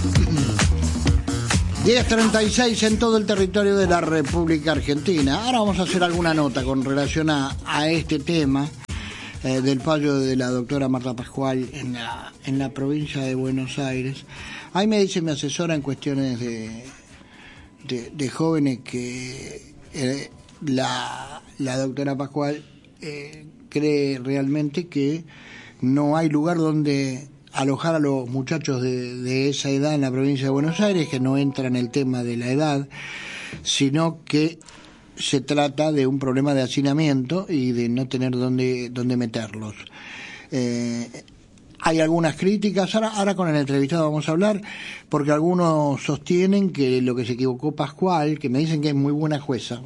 10:36 en todo el territorio de la República Argentina. Ahora vamos a hacer alguna nota con relación a este tema del fallo de la doctora Marta Pascual en la provincia de Buenos Aires. Ahí me dice mi asesora en cuestiones de jóvenes que la doctora Pascual cree realmente que no hay lugar donde alojar a los muchachos de esa edad en la provincia de Buenos Aires, que no entra en el tema de la edad, sino que se trata de un problema de hacinamiento y de no tener dónde meterlos. Hay algunas críticas, ahora con el entrevistado vamos a hablar, porque algunos sostienen que lo que se equivocó Pascual, que me dicen que es muy buena jueza,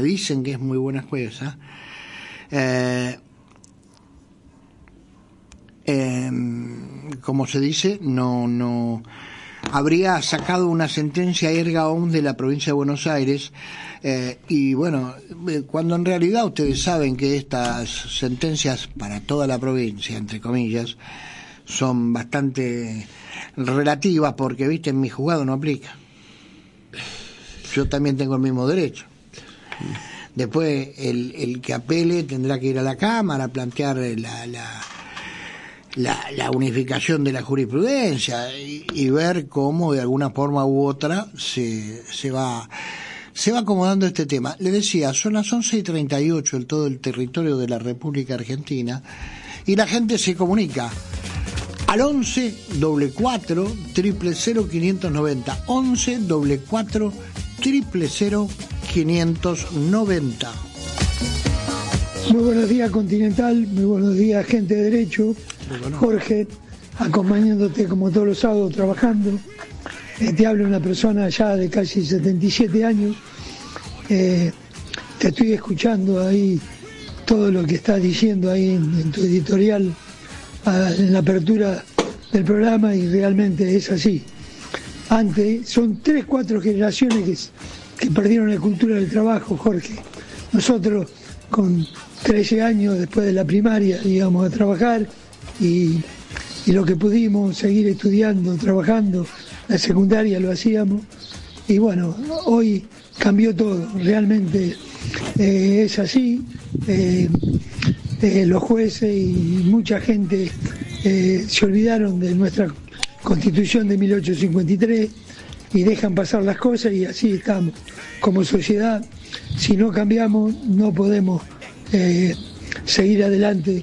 como se dice, no habría sacado una sentencia erga omnes de la provincia de Buenos Aires, y bueno, cuando en realidad ustedes saben que estas sentencias para toda la provincia, entre comillas, son bastante relativas, porque viste, en mi juzgado no aplica. Yo también tengo el mismo derecho. Después el que apele tendrá que ir a la Cámara a plantear la unificación de la jurisprudencia y ver cómo de alguna forma u otra se va acomodando este tema. Le decía, son las 11:38 en todo el territorio de la República Argentina y la gente se comunica al 11 44 000 590, 11 44 000 590. Muy buenos días, Continental, muy buenos días, gente de derecho. Jorge, acompañándote como todos los sábados trabajando. Te habla una persona ya de casi 77 años. Te estoy escuchando ahí todo lo que estás diciendo ahí en tu editorial, en la apertura del programa, y realmente es así. Antes, son 3-4 generaciones que perdieron la cultura del trabajo, Jorge. Nosotros con 13 años después de la primaria íbamos a trabajar y lo que pudimos seguir estudiando, trabajando, la secundaria lo hacíamos, y bueno, hoy cambió todo, realmente es así. Los jueces y mucha gente se olvidaron de nuestra Constitución de 1853 y dejan pasar las cosas, y así estamos como sociedad. Si no cambiamos no podemos seguir adelante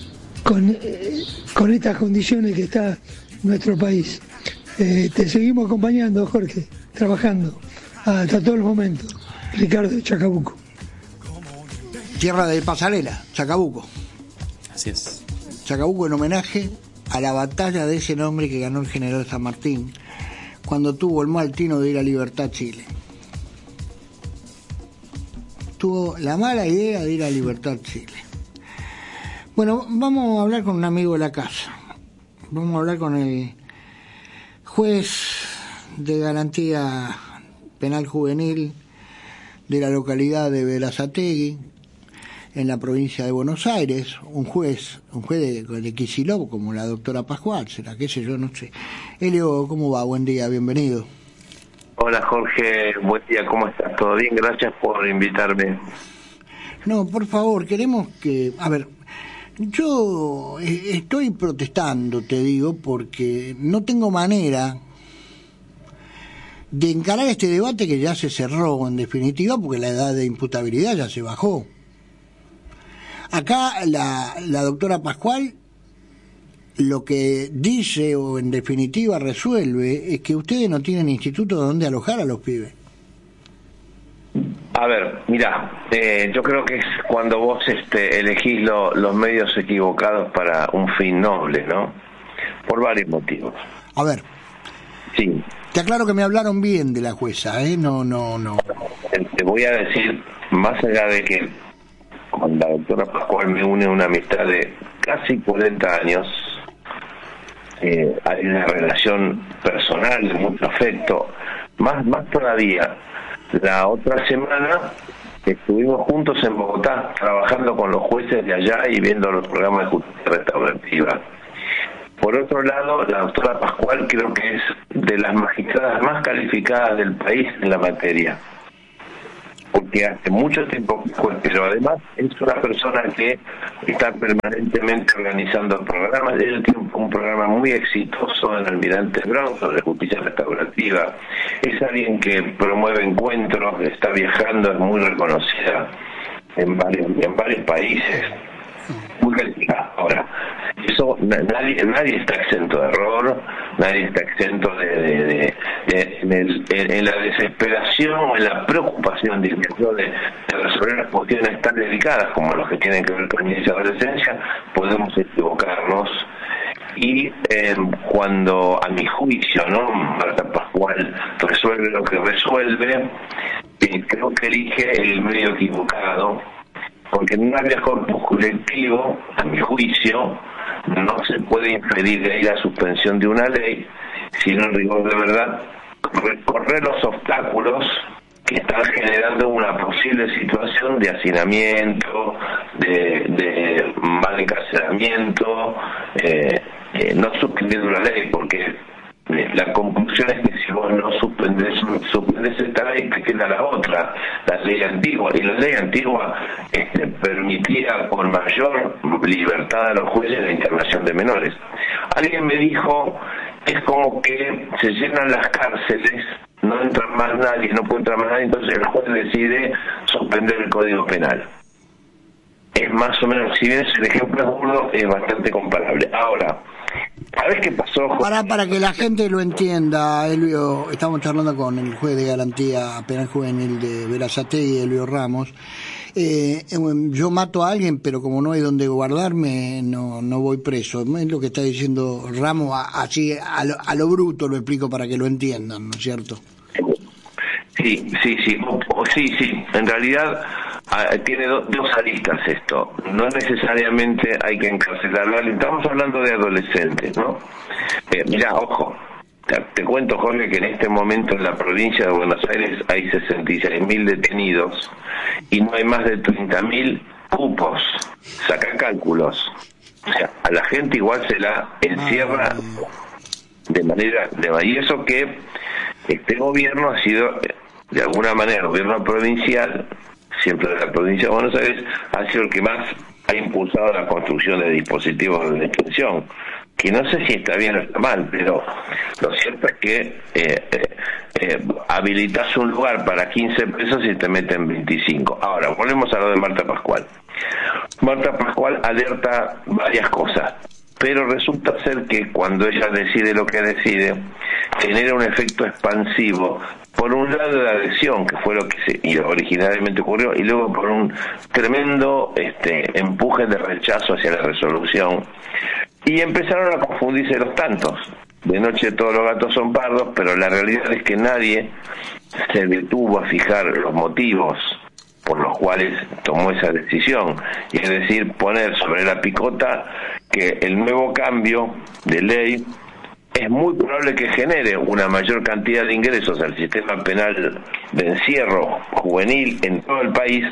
con estas condiciones que está nuestro país. Te seguimos acompañando, Jorge, trabajando hasta todos los momentos. Ricardo de Chacabuco. Tierra de Pasarela, Chacabuco. Así es. Chacabuco en homenaje a la batalla de ese nombre que ganó el general San Martín cuando tuvo el mal tino de ir a Libertad, Chile. Tuvo la mala idea de ir a Libertad, Chile. Bueno, vamos a hablar con un amigo de la casa. Vamos a hablar con el juez de garantía penal juvenil de la localidad de Berazategui, en la provincia de Buenos Aires, un juez de Kicillof, como la doctora Pascual, será, qué sé yo, no sé. Elio, ¿cómo va? Buen día, bienvenido. Hola Jorge, buen día, ¿cómo estás? ¿Todo bien? Gracias por invitarme. No, por favor, queremos que... A ver, yo estoy protestando, te digo, porque no tengo manera de encarar este debate que ya se cerró, en definitiva, porque la edad de imputabilidad ya se bajó. Acá la doctora Pascual lo que dice, o en definitiva resuelve, es que ustedes no tienen instituto donde alojar a los pibes. A ver, mira, yo creo que es cuando vos elegís los medios equivocados para un fin noble, ¿no? Por varios motivos. A ver. Sí. Te aclaro que me hablaron bien de la jueza, ¿eh? No. Te voy a decir, más allá de que con la doctora Pascual me une una amistad de casi 40 años, hay una relación personal de mucho afecto, más todavía. La otra semana estuvimos juntos en Bogotá, trabajando con los jueces de allá y viendo los programas de justicia restaurativa. Por otro lado, la doctora Pascual creo que es de las magistradas más calificadas del país en la materia, porque hace mucho tiempo, pero además es una persona que está permanentemente organizando programas. Ella tiene un programa muy exitoso en Almirante Brown sobre justicia restaurativa. Es alguien que promueve encuentros, está viajando, es muy reconocida en varios países, muy calificada. Ahora, eso nadie está exento de error, nadie está exento en la desesperación o en la preocupación de resolver las cuestiones tan delicadas como los que tienen que ver con niñez y adolescencia. Podemos equivocarnos, y cuando, a mi juicio, Marta Pascual resuelve lo que resuelve, creo que elige el medio equivocado, porque en un área corpus colectivo, a mi juicio, no se puede inferir de ahí la suspensión de una ley, sino en rigor de verdad recorrer los obstáculos que están generando una posible situación de hacinamiento, de mal encarcelamiento, no suspendiendo la ley, porque la conclusión es que si vos no suspendes esta ley, te queda la otra, la ley antigua, y la ley antigua permitía con mayor libertad a los jueces la internación de menores. Alguien me dijo, es como que se llenan las cárceles, no entra más nadie, no puede entrar más nadie, entonces el juez decide suspender el Código Penal. Es más o menos, si bien el ejemplo es burdo, es bastante comparable. Ahora, ¿sabes qué pasó? Para que la gente lo entienda, Elvio, estamos charlando con el juez de garantía penal juvenil de Berazategui, Elvio Ramos. Yo mato a alguien, pero como no hay donde guardarme, no voy preso. Es lo que está diciendo Ramos, así a lo bruto lo explico para que lo entiendan, ¿no es cierto? Sí. En realidad tiene dos aristas esto. No necesariamente hay que encarcelarlo. Estamos hablando de adolescentes, ¿no? Mirá, ojo, te cuento, Jorge, que en este momento en la provincia de Buenos Aires hay 66.000 detenidos y no hay más de 30.000 cupos. Saca cálculos. O sea, a la gente igual se la encierra de manera... Y eso que este gobierno ha sido, de alguna manera, el gobierno provincial, siempre de la provincia de Buenos Aires, ha sido el que más ha impulsado la construcción de dispositivos de detención, que no sé si está bien o está mal, pero lo cierto es que habilitas un lugar para 15 pesos y te meten 25. Ahora, volvemos a lo de Marta Pascual. Marta Pascual alerta varias cosas, pero resulta ser que cuando ella decide lo que decide, genera un efecto expansivo. Por un lado, la adhesión, que fue lo que originalmente ocurrió, y luego por un tremendo empuje de rechazo hacia la resolución. Y empezaron a confundirse los tantos. De noche todos los gatos son pardos, pero la realidad es que nadie se detuvo a fijar los motivos por los cuales tomó esa decisión, y es decir, poner sobre la picota que el nuevo cambio de ley es muy probable que genere una mayor cantidad de ingresos al sistema penal de encierro juvenil en todo el país,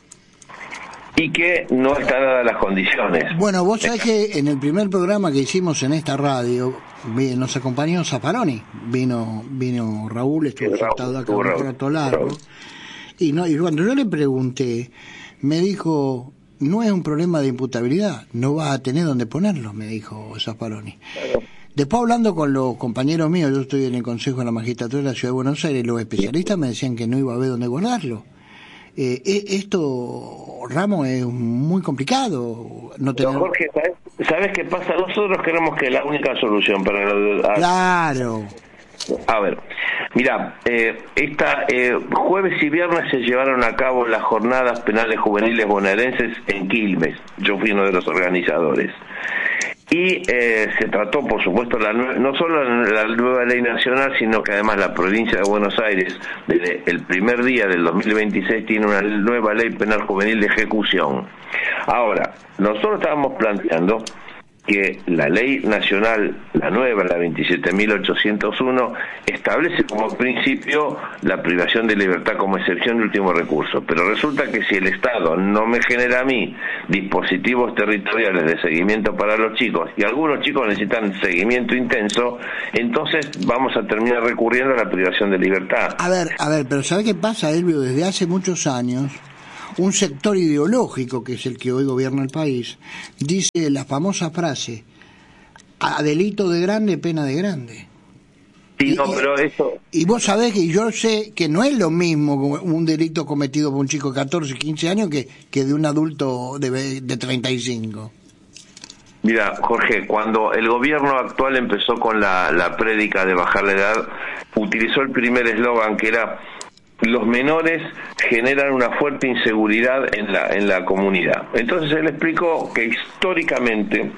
y que no están dadas las condiciones. Bueno, vos sabés que en el primer programa que hicimos en esta radio nos acompañó Zaffaroni, vino Raúl, estuvo sentado acá un rato largo, y cuando yo le pregunté, me dijo, no es un problema de imputabilidad, no vas a tener donde ponerlo, me dijo Zaffaroni. Claro. Después, hablando con los compañeros míos, yo estoy en el Consejo de la Magistratura de la Ciudad de Buenos Aires, los especialistas me decían que no iba a haber dónde guardarlo. Esto, Ramos, es muy complicado. No tener... Jorge, ¿sabes qué pasa? Nosotros creemos que la única solución para... Claro. A ver, mira, jueves y viernes se llevaron a cabo las jornadas penales juveniles bonaerenses en Quilmes. Yo fui uno de los organizadores. Y se trató, por supuesto, no solo la nueva ley nacional, sino que además la provincia de Buenos Aires, desde el primer día del 2026, tiene una nueva ley penal juvenil de ejecución. Ahora, nosotros estábamos planteando que la ley nacional, la nueva, la 27.801, establece como principio la privación de libertad como excepción de último recurso. Pero resulta que si el Estado no me genera a mí dispositivos territoriales de seguimiento para los chicos, y algunos chicos necesitan seguimiento intenso, entonces vamos a terminar recurriendo a la privación de libertad. A ver, pero ¿sabe qué pasa, Elvio? Desde hace muchos años, un sector ideológico, que es el que hoy gobierna el país, dice la famosa frase: a delito de grande, pena de grande. Sí, no, pero eso... Y vos sabés que yo sé que no es lo mismo un delito cometido por un chico de 14, 15 años que de un adulto de 35. Mira, Jorge, cuando el gobierno actual empezó con la prédica de bajar la edad, utilizó el primer eslogan, que era: los menores generan una fuerte inseguridad en la comunidad. Entonces él explicó que históricamente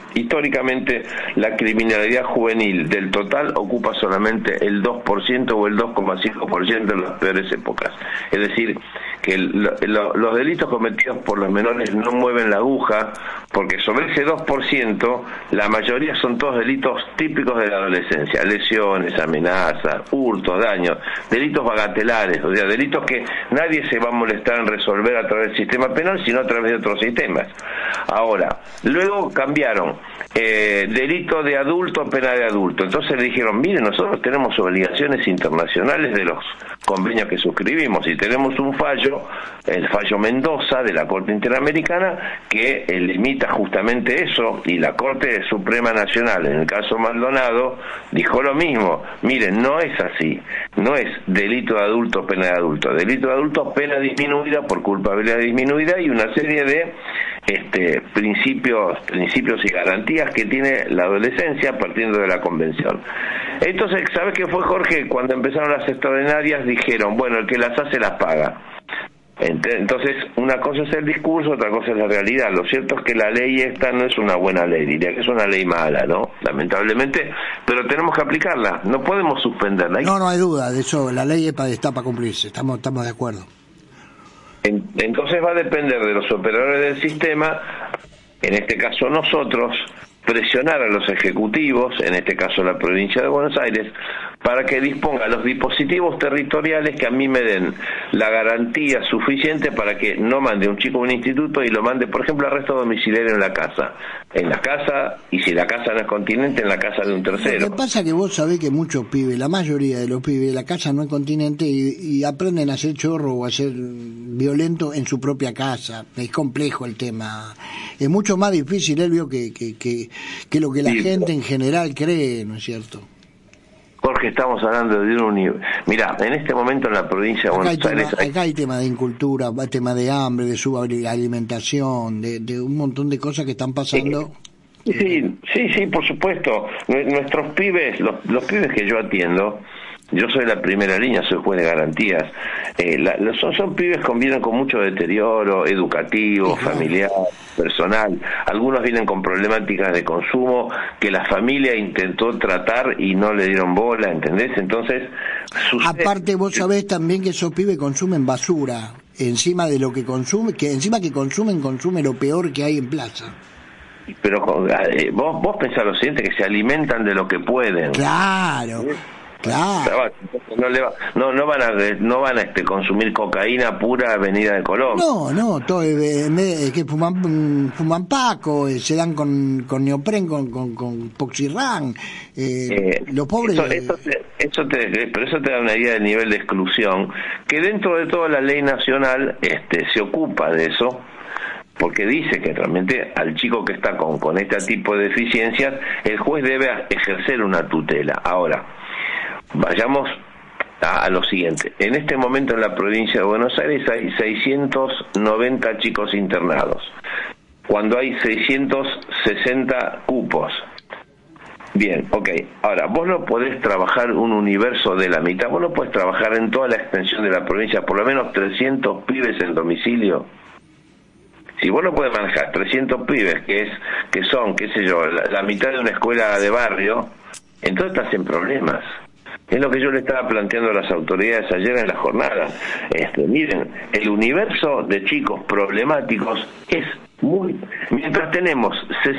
la criminalidad juvenil del total ocupa solamente el 2% o el 2,5% en las peores épocas. Es decir, que los delitos cometidos por los menores no mueven la aguja, porque sobre ese 2%, la mayoría son todos delitos típicos de la adolescencia: lesiones, amenazas, hurtos, daños, delitos bagatelares, o sea, delitos que nadie se va a molestar en resolver a través del sistema penal, sino a través de otros sistemas. Ahora, luego cambiaron delito de adulto, pena de adulto. Entonces le dijeron: miren, nosotros tenemos obligaciones internacionales de los convenios que suscribimos, y tenemos un fallo, el fallo Mendoza de la Corte Interamericana, que limita justamente eso, y la Corte Suprema Nacional, en el caso Maldonado, dijo lo mismo: miren, no es así, no es delito de adulto, pena de adulto. Delito de adulto, pena disminuida por culpabilidad disminuida, y una serie de principios y garantías que tiene la adolescencia partiendo de la Convención. Entonces, ¿sabes qué fue, Jorge? Cuando empezaron las extraordinarias dijeron: bueno, el que las hace las paga. Entonces, una cosa es el discurso, otra cosa es la realidad. Lo cierto es que la ley esta no es una buena ley, diría que es una ley mala, ¿no? Lamentablemente, pero tenemos que aplicarla, no podemos suspenderla. No hay duda de eso, la ley está para cumplirse, estamos de acuerdo. Entonces va a depender de los operadores del sistema, en este caso nosotros, presionar a los ejecutivos, en este caso la provincia de Buenos Aires, para que disponga los dispositivos territoriales que a mí me den la garantía suficiente para que no mande un chico a un instituto y lo mande, por ejemplo, arresto domiciliario en la casa, y si la casa no es continente, en la casa de un tercero. Lo que pasa es que vos sabés que muchos pibes, la mayoría de los pibes, la casa no es continente y aprenden a ser chorro o a ser violento en su propia casa. Es complejo el tema. Es mucho más difícil, Elvio, que lo que la gente en general cree, ¿no es cierto? Jorge, estamos hablando de un nivel. Mirá, en este momento en la provincia de Buenos Aires... Acá hay tema de incultura, tema de hambre, de subalimentación, de un montón de cosas que están pasando. Sí, por supuesto. Nuestros pibes, los pibes que yo atiendo, yo soy la primera línea, soy juez de garantías. Son pibes que vienen con mucho deterioro educativo, familiar, personal. Algunos vienen con problemáticas de consumo que la familia intentó tratar y no le dieron bola, ¿entendés? Entonces, aparte vos sabés también que esos pibes consumen basura, encima de lo que consumen, consumen lo peor que hay en plaza. Pero vos pensás lo siguiente, que se alimentan de lo que pueden. Claro. No van a consumir cocaína pura venida de Colombia. No, todo que fuman paco, se dan con neopren, con poxirrán. Los pobres. Pero eso te da una idea del nivel de exclusión, que dentro de toda la ley nacional se ocupa de eso, porque dice que realmente al chico que está con este tipo de deficiencias, el juez debe ejercer una tutela. Ahora, vayamos a lo siguiente. En este momento en la provincia de Buenos Aires hay 690 chicos internados, cuando hay 660 cupos. Bien, ok. Ahora, vos no podés trabajar un universo de la mitad, vos no podés trabajar en toda la extensión de la provincia, por lo menos 300 pibes en domicilio. Si vos no podés manejar 300 pibes, que son, qué sé yo, la mitad de una escuela de barrio, entonces estás en problemas. Es lo que yo le estaba planteando a las autoridades ayer en la jornada. Miren, el universo de chicos problemáticos es Mientras tenemos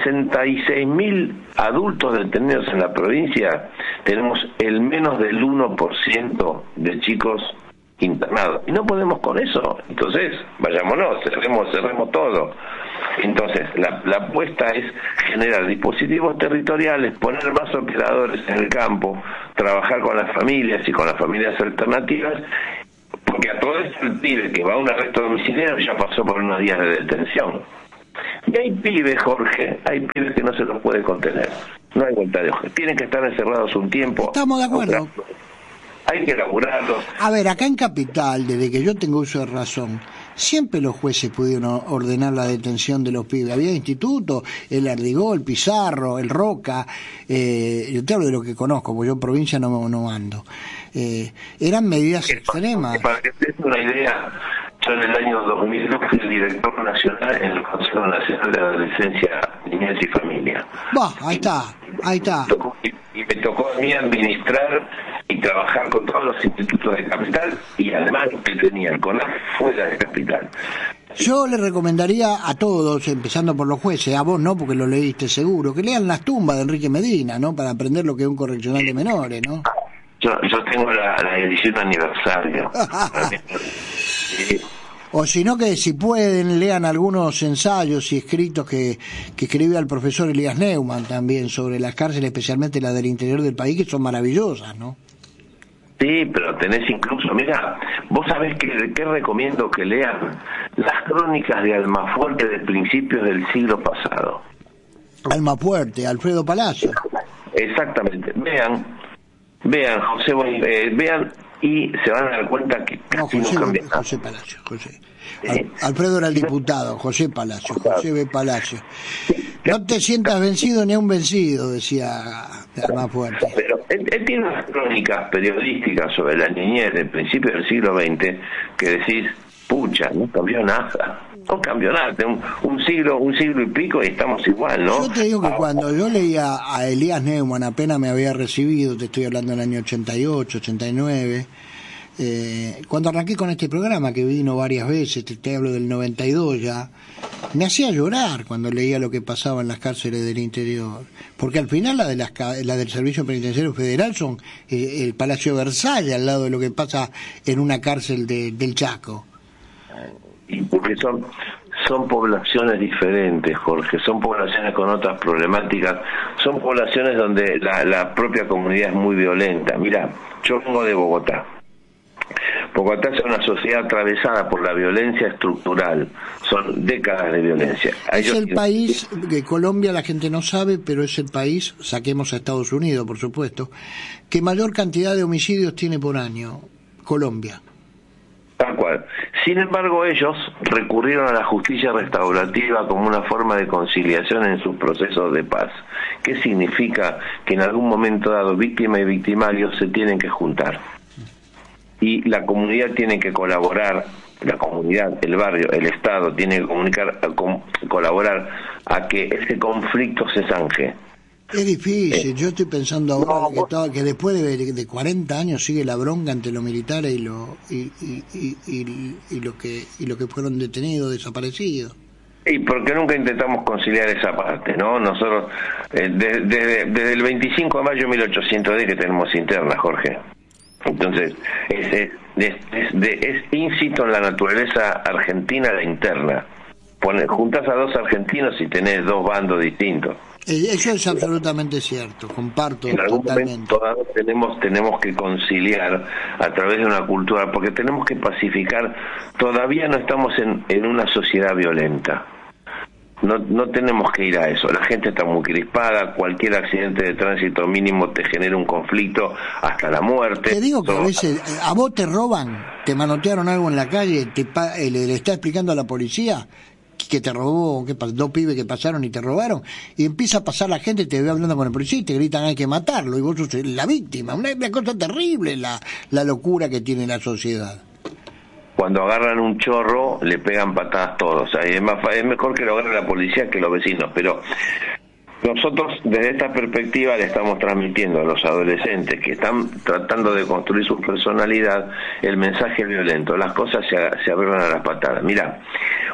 66.000 adultos detenidos en la provincia, tenemos el menos del 1% de chicos internados. Y no podemos con eso. Entonces, vayámonos, cerremos todo. Entonces, la apuesta es generar dispositivos territoriales, poner más operadores en el campo, trabajar con las familias y con las familias alternativas, porque a todo esto el pibe que va a un arresto domiciliario ya pasó por unos días de detención. Y hay pibes, Jorge, hay pibes que no se los puede contener. No hay vuelta de hoja. Tienen que estar encerrados un tiempo. Estamos de acuerdo. Hay que laburarlos. A ver, acá en Capital, desde que yo tengo uso de razón, siempre los jueces pudieron ordenar la detención de los pibes. Había institutos, el Ardigó, el Pizarro, el Roca, yo te hablo de lo que conozco, porque yo en provincia no ando. Eran medidas extremas. Para que te des una idea, yo en el año 2002 fui el director nacional en el Consejo Nacional de Adolescencia, Niñez y Familia. Ahí está. Y me tocó a mí administrar y trabajar con todos los institutos de Capital, y además que tenía el CONAF fuera de Capital. Yo le recomendaría a todos, empezando por los jueces, a vos no, porque lo leíste seguro, que lean Las tumbas de Enrique Medina, ¿no? Para aprender lo que es un correccional de menores, ¿no? Yo tengo la edición aniversario. Sí. O si no, que si pueden, lean algunos ensayos y escritos que escribió el profesor Elías Neumann también sobre las cárceles, especialmente las del interior del país, que son maravillosas, ¿no? Sí, pero tenés incluso, mira, vos sabés que recomiendo que lean las crónicas de Almafuerte de principios del siglo pasado. Almafuerte, Alfredo Palacio. Exactamente, vean, José, vean y se van a dar cuenta que casi no cambia nada. José Palacio, José. Alfredo era el diputado, José Palacio, José B. Palacio. No te sientas vencido ni a un vencido, decía Almafuerte. Pero él tiene unas crónicas periodísticas sobre la niñez del principio del siglo XX que decís, pucha, no cambió nada. No cambió nada, un siglo y pico y estamos igual, ¿no? Yo te digo que cuando yo leía a Elías Neumann, apenas me había recibido, te estoy hablando del año 88, 89, cuando arranqué con este programa, que vino varias veces, te hablo del 92 ya, me hacía llorar cuando leía lo que pasaba en las cárceles del interior, porque al final la del Servicio Penitenciario Federal son el Palacio Versalles al lado de lo que pasa en una cárcel del Chaco. Y porque son poblaciones diferentes, Jorge, son poblaciones con otras problemáticas, son poblaciones donde la propia comunidad es muy violenta. Mira, yo vengo de Bogotá. Bogotá es una sociedad atravesada por la violencia estructural, son décadas de violencia. Es el país que Colombia la gente no sabe, pero es el país, saquemos a Estados Unidos por supuesto, que mayor cantidad de homicidios tiene por año, Colombia. Tal cual. Sin embargo, ellos recurrieron a la justicia restaurativa como una forma de conciliación en sus procesos de paz. ¿Qué significa? Que en algún momento dado víctima y victimario se tienen que juntar. Y la comunidad tiene que colaborar, la comunidad, el barrio, el Estado tiene que colaborar a que ese conflicto se zanje. Es difícil, yo estoy pensando ahora que después de 40 años sigue la bronca entre los militares y lo que fueron detenidos, desaparecidos. ¿Y por qué nunca intentamos conciliar esa parte, no? Nosotros, desde el 25 de mayo de 1810 que tenemos interna, Jorge. Entonces, es íncito en la naturaleza argentina la interna. Juntás a dos argentinos y tenés dos bandos distintos. Eso es absolutamente cierto, comparto en algún totalmente. Momento tenemos que conciliar a través de una cultura, porque tenemos que pacificar. Todavía no estamos en una sociedad violenta. No tenemos que ir a eso. La gente está muy crispada, cualquier accidente de tránsito mínimo te genera un conflicto hasta la muerte. Te digo que a veces a vos te roban, te manotearon algo en la calle, le está explicando a la policía que te robó, dos pibes que pasaron y te robaron, y empieza a pasar la gente, te ve hablando con el policía y te gritan hay que matarlo, y vos sos la víctima. Una cosa terrible la locura que tiene la sociedad. Cuando agarran un chorro le pegan patadas todos, es mejor que lo agarre la policía que los vecinos, pero nosotros desde esta perspectiva le estamos transmitiendo a los adolescentes que están tratando de construir su personalidad el mensaje violento. Las cosas se arreglan a las patadas. Mira,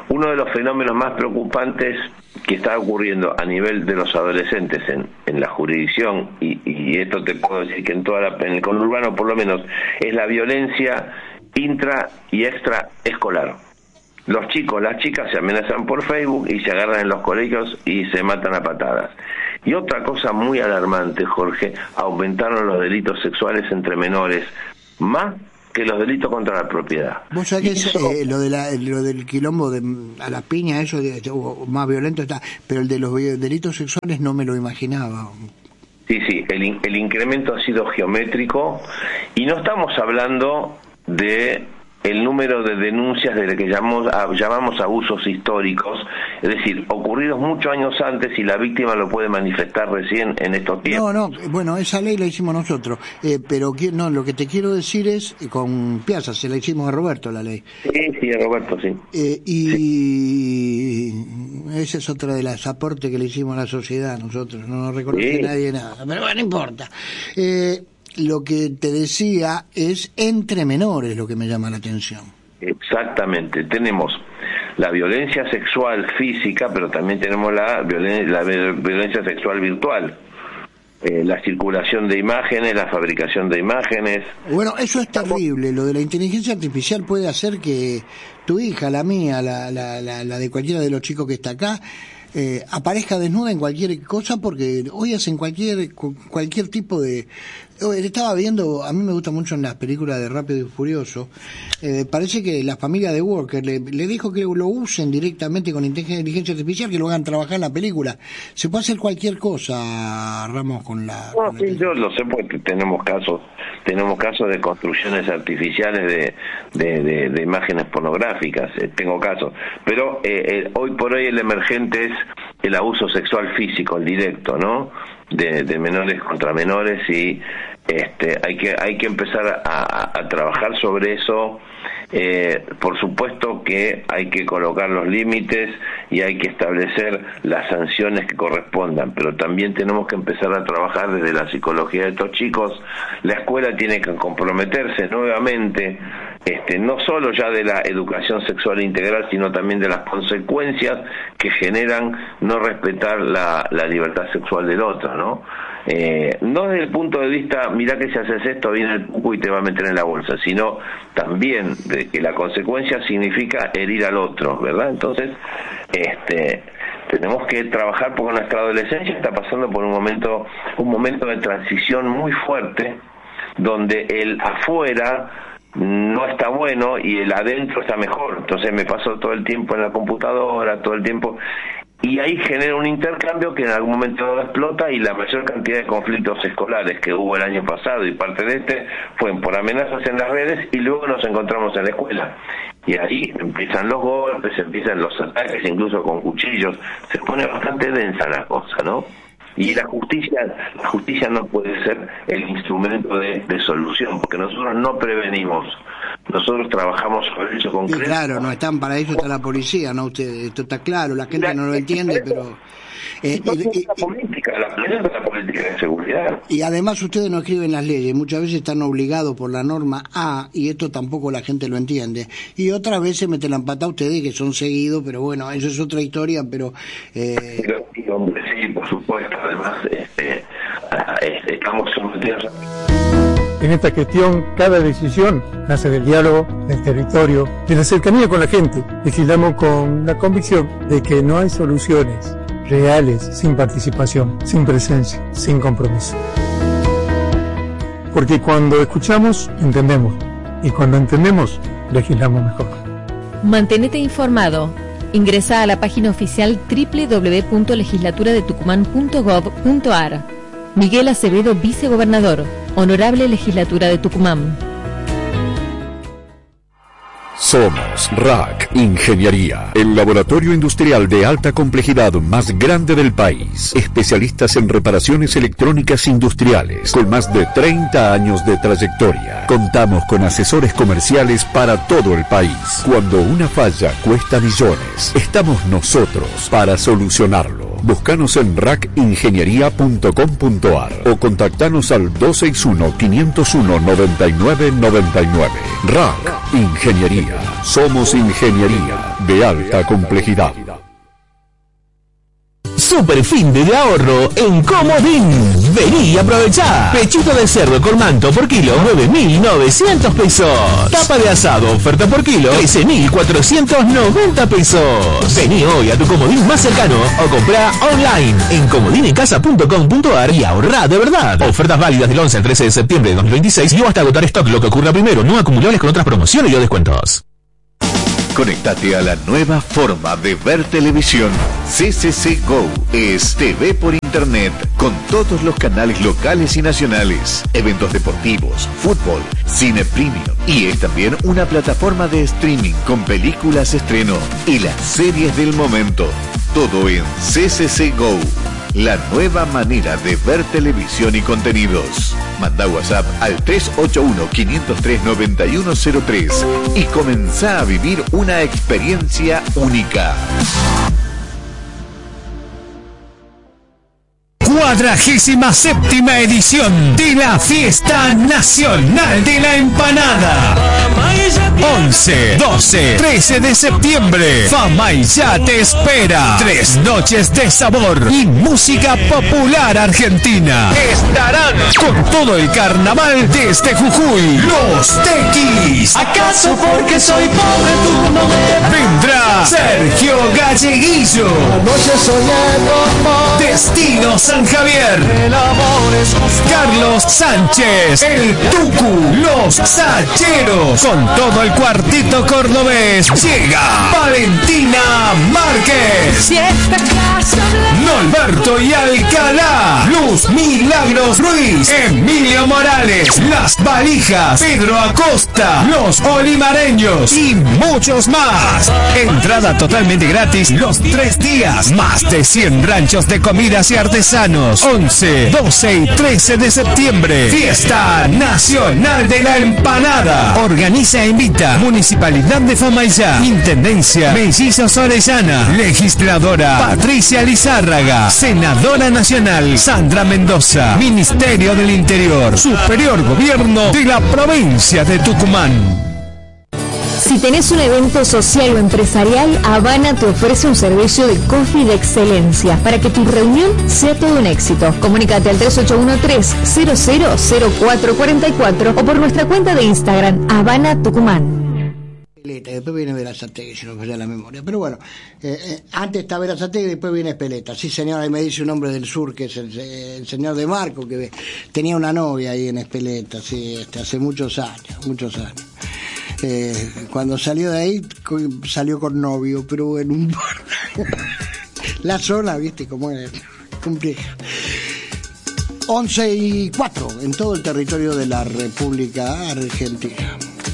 uno de los fenómenos más preocupantes que está ocurriendo a nivel de los adolescentes en la jurisdicción, y esto te puedo decir que en el conurbano por lo menos, es la violencia intra y extraescolar. Los chicos, las chicas se amenazan por Facebook y se agarran en los colegios y se matan a patadas. Y otra cosa muy alarmante, Jorge, aumentaron los delitos sexuales entre menores, más que los delitos contra la propiedad. Vos sabés que lo del quilombo a las piñas, eso más violento está, pero el de los delitos sexuales no me lo imaginaba. Sí, el incremento ha sido geométrico, y no estamos hablando de el número de denuncias de lo que llamamos abusos históricos, es decir, ocurridos muchos años antes, y la víctima lo puede manifestar recién en estos tiempos. No, bueno, esa ley la hicimos nosotros, pero no, lo que te quiero decir es, con Piazza, se la hicimos a Roberto la ley. Sí, a Roberto, sí. Y esa es otra de las aportes que le hicimos a la sociedad nosotros, no nos reconoce nadie nada, pero bueno, no importa. Lo que te decía es entre menores lo que me llama la atención. Exactamente, tenemos la violencia sexual física, pero también tenemos la violencia sexual virtual. La circulación de imágenes, la fabricación de imágenes. Bueno, eso es terrible. Lo de la inteligencia artificial puede hacer que tu hija, la mía, la de cualquiera de los chicos que está acá, aparezca desnuda en cualquier cosa, porque hoy hacen cualquier tipo de... Estaba viendo, a mí me gusta mucho en las películas de Rápido y Furioso, parece que la familia de Walker le dijo que lo usen directamente con inteligencia artificial, que lo hagan trabajar en la película. Se puede hacer cualquier cosa, Ramos, con la... No, sí, yo lo sé, porque tenemos casos de construcciones artificiales de imágenes pornográficas, tengo casos, pero hoy por hoy el emergente es el abuso sexual físico, el directo, ¿no? De menores contra menores, y hay que empezar a trabajar sobre eso. Por supuesto que hay que colocar los límites y hay que establecer las sanciones que correspondan, pero también tenemos que empezar a trabajar desde la psicología de estos chicos. La escuela tiene que comprometerse nuevamente, no solo ya de la educación sexual integral, sino también de las consecuencias que generan no respetar la libertad sexual del otro, ¿no? No desde el punto de vista, mirá que si haces esto viene el pupo y te va a meter en la bolsa, sino también de que la consecuencia significa herir al otro, ¿verdad? Entonces, tenemos que trabajar, porque nuestra adolescencia está pasando por un momento de transición muy fuerte, donde el afuera no está bueno y el adentro está mejor. Entonces me paso todo el tiempo en la computadora, todo el tiempo, y ahí genera un intercambio que en algún momento explota, y la mayor cantidad de conflictos escolares que hubo el año pasado, y parte de fueron por amenazas en las redes, y luego nos encontramos en la escuela. Y ahí empiezan los golpes, empiezan los ataques, incluso con cuchillos. Se pone bastante densa la cosa, ¿no? Y la justicia no puede ser el instrumento de solución, porque nosotros no prevenimos, nosotros trabajamos sobre eso concreto. Claro, no están para eso, está la policía, ¿no? Esto está claro, la gente no lo entiende, pero... la política de seguridad. Y además ustedes no escriben las leyes, muchas veces están obligados por la norma A, y esto tampoco la gente lo entiende. Y otras veces meten la pata a ustedes, que son seguidos, pero bueno, eso es otra historia, pero... Hombre, sí, por supuesto, además estamos sometidos. En esta gestión, cada decisión nace del diálogo, del territorio, de la cercanía con la gente. Legislamos con la convicción de que no hay soluciones reales sin participación, sin presencia, sin compromiso. Porque cuando escuchamos, entendemos. Y cuando entendemos, legislamos mejor. Mantenete informado. Ingresa a la página oficial www.legislaturadetucumán.gov.ar. Miguel Acevedo, vicegobernador. Honorable Legislatura de Tucumán. Somos RAC Ingeniería, el laboratorio industrial de alta complejidad más grande del país. Especialistas en reparaciones electrónicas industriales, con más de 30 años de trayectoria. Contamos con asesores comerciales para todo el país. Cuando una falla cuesta millones, estamos nosotros para solucionarlo. Búscanos en racingeniería.com.ar o contactanos al 261-501-9999. RAC Ingeniería. Somos ingeniería de alta complejidad. Super fin de ahorro en Comodín. Vení y aprovechá. Pechito de cerdo con manto por kilo, 9.900 pesos. Tapa de asado, oferta por kilo, 13.490 pesos. Vení hoy a tu Comodín más cercano o comprá online en comodinencasa.com.ar y ahorrá de verdad. Ofertas válidas del 11 al 13 de septiembre de 2026 y hasta agotar stock, lo que ocurra primero, no acumulables con otras promociones y o descuentos. Conéctate a la nueva forma de ver televisión. CCC Go es TV por internet con todos los canales locales y nacionales, eventos deportivos, fútbol, cine premium y es también una plataforma de streaming con películas estreno y las series del momento. Todo en CCC Go. La nueva manera de ver televisión y contenidos. Manda WhatsApp al 381-503-9103 y comenzá a vivir una experiencia única. 47ª edición de la Fiesta Nacional de la Empanada. 11, 12, 13 de septiembre. Famaillá te espera. 3 noches de sabor y música popular argentina. Estarán con todo el carnaval desde Jujuy. Los Tequis. ¿Acaso porque soy pobre tú no me das? Vendrá Sergio Galleguillo. Anoche soñé con vos. Destino San Javier. El amor es Carlos Sánchez. El Tucu. Los Sacheros. Con todo el cuartito cordobés. Llega Valentina Márquez. Norberto y Alcalá. Luz Milagros Ruiz. Emilio Morales. Las Valijas. Pedro Acosta. Los Olimareños. Y muchos más. Entrada totalmente gratis los 3 días. Más de 100 ranchos de comidas y artesanos. 11, 12 y 13 de septiembre. Fiesta Nacional de la Empanada. Organiza e invita Municipalidad de Famaillá. Intendencia Mellizos Orellana. Legisladora Patricia Lizárraga. Senadora Nacional Sandra Mendoza. Ministerio del Interior. Superior Gobierno de la provincia de Tucumán. Si tenés un evento social o empresarial, Habana te ofrece un servicio de coffee de excelencia para que tu reunión sea todo un éxito. Comunícate al 3813-000444 o por nuestra cuenta de Instagram, Habana Tucumán. Después viene Verazategui, si no falla la memoria. Pero bueno, antes está Verazategui y después viene Speletta. Sí, señora, ahí me dice un hombre del sur que es el señor de Marco, que tenía una novia ahí en Speletta, sí, hace muchos años. Cuando salió de ahí, salió con novio, pero en un bar. La zona, viste, como es compleja. 11:04 en todo el territorio de la República Argentina.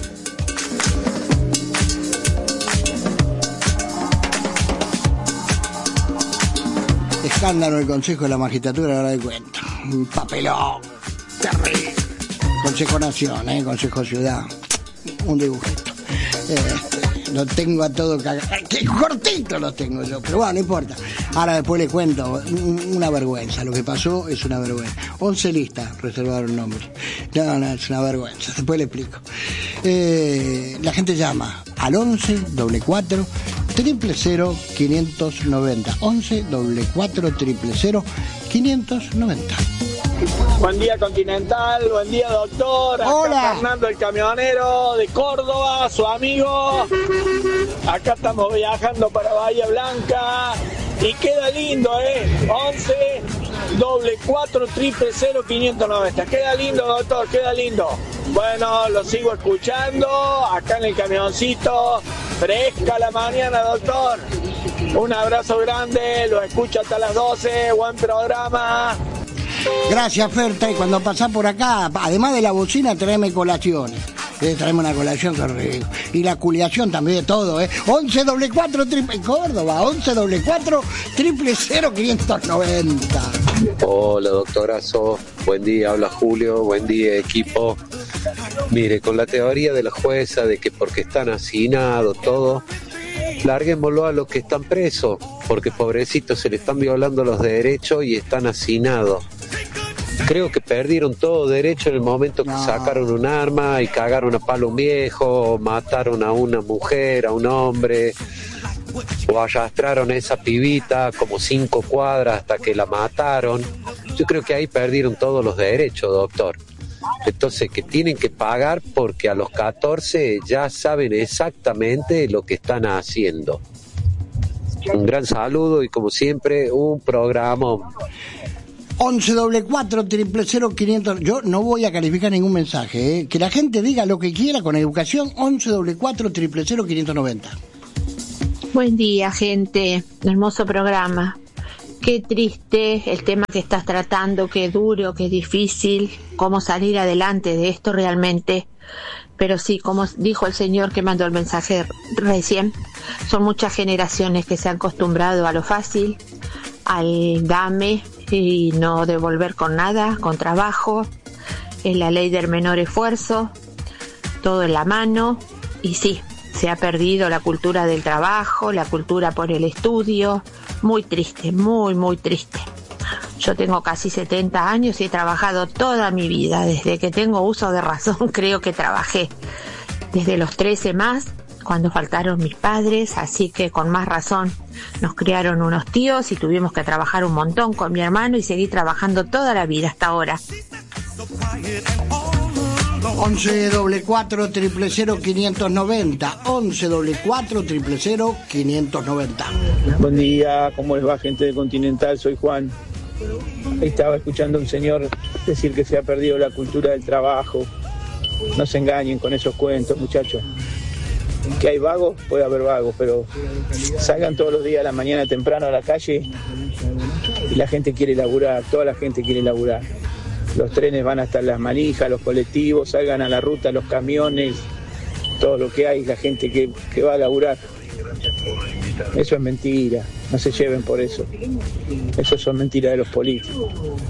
Escándalo del Consejo de la Magistratura, ahora de cuenta. Un papelón terrible. Consejo Nación, Consejo Ciudad. Un dibujito. Lo tengo a todo cagado. ¡Qué cortito lo tengo yo! Pero bueno, no importa. Ahora después le cuento. Una vergüenza. Lo que pasó es una vergüenza. 11 listas reservaron nombres. No, es una vergüenza. Después le explico. La gente llama al 11 44 000 590. 11 44 000 590. Buen día Continental, buen día doctor. Acá hola. Fernando el camionero de Córdoba, su amigo. Acá estamos viajando para Bahía Blanca y queda lindo, 11 44 000 590. Queda lindo doctor, queda lindo. Bueno, lo sigo escuchando acá en el camioncito. Fresca la mañana doctor. Un abrazo grande, lo escucho hasta las 12, buen programa. Gracias, Ferta, y cuando pasás por acá, además de la bocina, tráeme colaciones. Traeme una colación que rico. Y la culiación también, todo, 11 44 000 Córdoba, 11 44 000 590. Hola, doctorazo. Buen día, habla Julio. Buen día, equipo. Mire, con la teoría de la jueza de que porque están hacinados, todo, larguémoslo a los que están presos, porque pobrecitos se le están violando los derechos y están hacinados. Creo que perdieron todo derecho en el momento que sacaron un arma y cagaron a palo un viejo, mataron a una mujer, a un hombre, o arrastraron a esa pibita como 5 cuadras hasta que la mataron. Yo creo que ahí perdieron todos los derechos, doctor. Entonces, que tienen que pagar porque a los 14 ya saben exactamente lo que están haciendo. Un gran saludo y, como siempre, un programa. 1144-000-500. Yo no voy a calificar ningún mensaje, ¿eh? Que la gente diga lo que quiera con educación. 1144-000-590. Buen día, gente. Hermoso programa. Qué triste el tema que estás tratando, qué duro, qué difícil, cómo salir adelante de esto realmente. Pero sí, como dijo el señor que mandó el mensaje recién, son muchas generaciones que se han acostumbrado a lo fácil, al dame y no devolver con nada, con trabajo. Es la ley del menor esfuerzo, todo en la mano. Y sí, se ha perdido la cultura del trabajo, la cultura por el estudio. Muy triste, muy, muy triste. Yo tengo casi 70 años y he trabajado toda mi vida. Desde que tengo uso de razón creo que trabajé. Desde los 13 más, cuando faltaron mis padres, así que con más razón nos criaron unos tíos y tuvimos que trabajar un montón con mi hermano y seguí trabajando toda la vida hasta ahora. 1144-000-590. 1144-000-590. Buen día, ¿cómo les va, gente de Continental? Soy Juan. Ahí estaba escuchando a un señor decir que se ha perdido la cultura del trabajo. No se engañen con esos cuentos, muchachos. Que hay vagos, puede haber vagos, pero salgan todos los días a la mañana temprano a la calle y la gente quiere laburar, toda la gente quiere laburar. Los trenes van hasta las manijas, los colectivos, salgan a la ruta, los camiones, todo lo que hay, la gente que va a laburar. Eso es mentira, no se lleven por eso. Eso son mentiras de los políticos.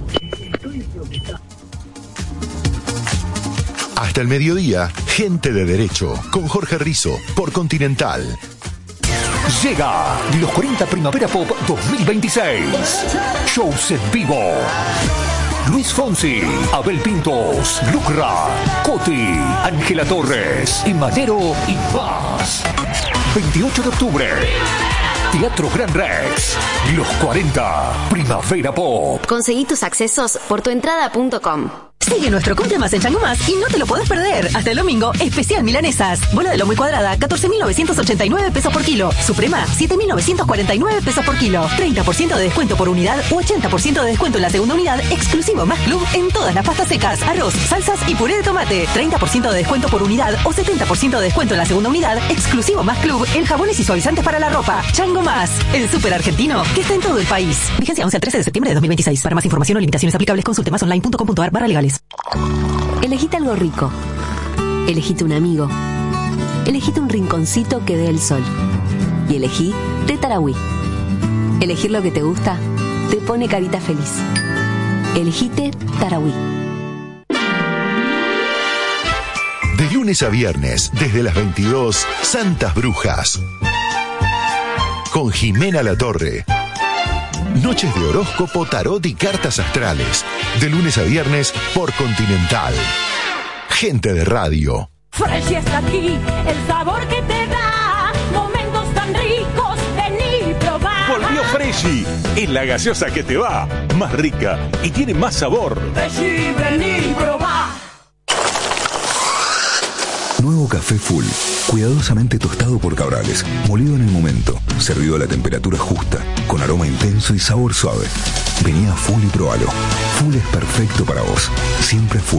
Hasta el mediodía, Gente de Derecho, con Jorge Rizzo, por Continental. Llega los 40 Primavera Pop 2026. Shows en vivo. Luis Fonsi, Abel Pintos, Lucra, Coti, Ángela Torres, Madero y más. 28 de octubre. Teatro Gran Rex. Los 40 Primavera Pop. Conseguí tus accesos por tuentrada.com. Sigue nuestro cumple más en Chango Más y no te lo podés perder. Hasta el domingo, especial milanesas. Bola de lomo y cuadrada, 14.989 pesos por kilo. Suprema, 7.949 pesos por kilo. 30% de descuento por unidad o 80% de descuento en la segunda unidad, exclusivo Más Club en todas las pastas secas, arroz, salsas y puré de tomate. 30% de descuento por unidad o 70% de descuento en la segunda unidad, exclusivo Más Club en jabones y suavizantes para la ropa. Chango Más, el súper argentino que está en todo el país. Vigencia 11 al 13 de septiembre de 2026. Para más información o limitaciones aplicables, consulte masonline.com.ar/legales. Elegite algo rico. Elegite un amigo. Elegite un rinconcito que dé el sol. Y elegí Té Tarahui. Elegir lo que te gusta te pone carita feliz. Elegite Tarahui. De lunes a viernes, desde las 22, Santas Brujas. Con Jimena Latorre. Noches de horóscopo, tarot y cartas astrales. De lunes a viernes por Continental. Gente de radio. Fresh está aquí, el sabor que te da. Momentos tan ricos, vení y probá. Volvió Freshy, es la gaseosa que te va. Más rica y tiene más sabor. Freshy, vení y probá. Nuevo café Full, cuidadosamente tostado por Cabrales, molido en el momento, servido a la temperatura justa, con aroma intenso y sabor suave. Vení a Full y probalo. Full es perfecto para vos, siempre Full.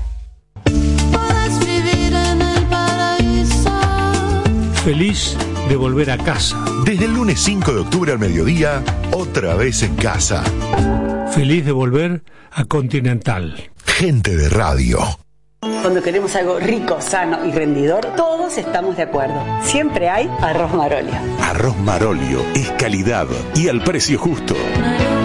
Feliz de volver a casa. Desde el lunes 5 de octubre al mediodía, otra vez en casa. Feliz de volver a Continental. Gente de radio. Cuando queremos algo rico, sano y rendidor, todos estamos de acuerdo. Siempre hay Arroz Marolio. Arroz Marolio es calidad y al precio justo.